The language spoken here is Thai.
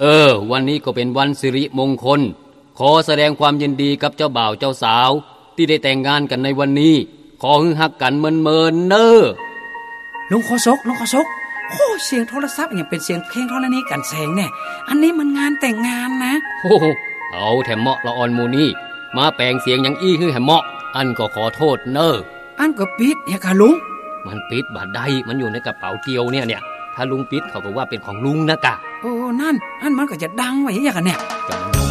วันนี้ก็เป็นวันสิริมงคลขอแสดงความยินดีกับเจ้าบ่าวเจ้าสาวที่ได้แต่งงานกันในวันนี้ขอฮึฮักกันเมินเน้อลุงโคศกโอ้เสียงโทรศัพท์อย่างเป็นเสียงเพลงธรณีกันแสงเนี่ยอันนี้มันงานแต่งงานนะโอ้เอาแถมเหมาะละออนมูนี่มาแปลงเสียงอย่างอี้คือแถมเหมาะอันก็ขอโทษเน้ออันก็ปิดเนี่ยค่ะลุงมันปิดบ่ได้มันอยู่ในกระเป๋าเกียวเนี่ยถ้าลุงปิดเขาก็ว่าเป็นของลุงนะกะโอ้นั่นมันก็จะดังไว้อย่างกันเนี่ย